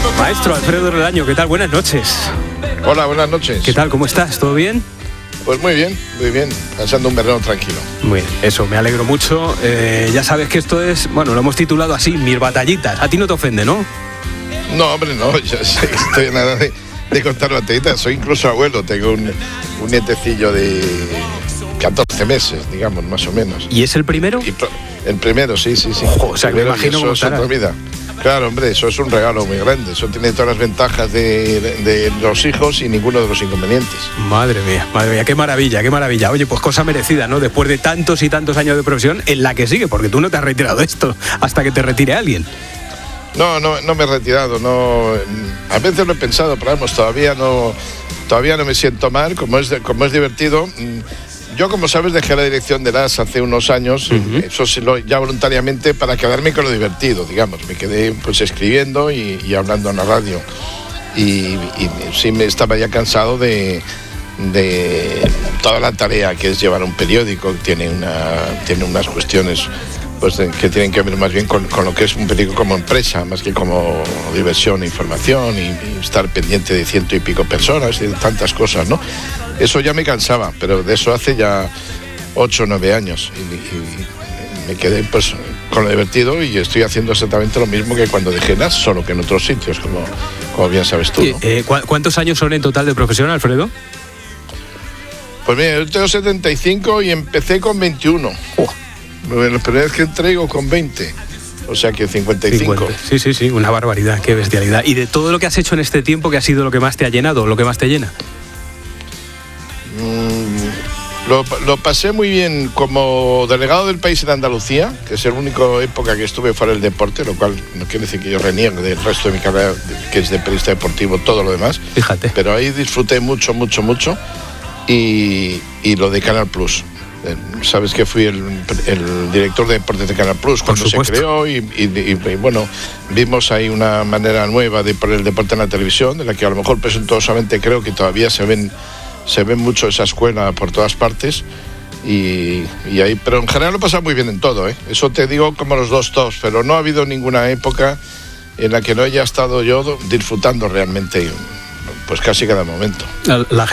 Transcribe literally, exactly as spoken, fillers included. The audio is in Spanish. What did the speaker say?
Maestro Alfredo Relaño, ¿qué tal? Buenas noches. Hola, buenas noches. ¿Qué tal? ¿Cómo estás? ¿Todo bien? Pues muy bien, muy bien, pasando un verano tranquilo. Muy bien, eso, me alegro mucho. Eh, ya sabes que esto es, bueno, lo hemos titulado así, mis batallitas. A ti no te ofende, ¿no? No, hombre, no, yo sé que estoy en nada de, de contar batallitas. Soy incluso abuelo, tengo un, un nietecillo de catorce meses, digamos, más o menos. ¿Y es el primero? Y, el primero, sí, sí, sí. Ojo, o sea, me imagino cómo estará. Claro, hombre, eso es un regalo muy grande. Eso tiene todas las ventajas de, de, de los hijos y ninguno de los inconvenientes. Madre mía, madre mía, qué maravilla, qué maravilla. Oye, pues cosa merecida, ¿no? Después de tantos y tantos años de profesión, en la que sigue, porque tú no te has retirado de esto hasta que te retire alguien. No, no, no me he retirado, no. A veces lo he pensado, pero vamos, todavía no, todavía no me siento mal, como es, como es divertido. Yo, como sabes, dejé la dirección de L A S hace unos años, uh-huh. eso sí, lo, ya voluntariamente, para quedarme con lo divertido, digamos. Me quedé pues escribiendo y, y hablando en la radio. Y, y sí me estaba ya cansado de, de toda la tarea que es llevar un periódico, tiene, una, tiene unas cuestiones pues, de, que tienen que ver más bien con, con lo que es un periódico como empresa, más que como diversión e información, y, y estar pendiente de ciento y pico personas y de tantas cosas, ¿no? Eso ya me cansaba, pero de eso hace ya ocho o nueve años y, y me quedé pues con lo divertido y estoy haciendo exactamente lo mismo que cuando dejé L A S, solo que en otros sitios, como, como bien sabes tú, ¿no? eh, ¿Cuántos años son en total de profesión, Alfredo? Pues mira, yo tengo setenta y cinco y empecé con veintiuno. Oh. La primera vez que entrego con veinte. O sea que cincuenta y cinco. cincuenta. Sí, sí, sí, una barbaridad, qué bestialidad. ¿Y de todo lo que has hecho en este tiempo, qué ha sido lo que más te ha llenado, lo que más te llena? Mm, lo, lo pasé muy bien como delegado del país en Andalucía, que es la única época que estuve fuera del deporte, lo cual no quiere decir que yo reniegue del resto de mi carrera, que es de periodista deportivo, todo lo demás. Fíjate. Pero ahí disfruté mucho, mucho, mucho. Y, y lo de Canal Plus. Sabes que fui el, el director de deportes de Canal Plus cuando se creó y, y, y, y bueno, vimos ahí una manera nueva de poner el deporte en la televisión, de la que a lo mejor presuntuosamente creo que todavía se ven se ven mucho esa escuela por todas partes y, y ahí, pero en general lo he pasado muy bien en todo, ¿eh? Eso te digo como los dos tos, pero no ha habido ninguna época en la que no haya estado yo disfrutando realmente pues casi cada momento. La, la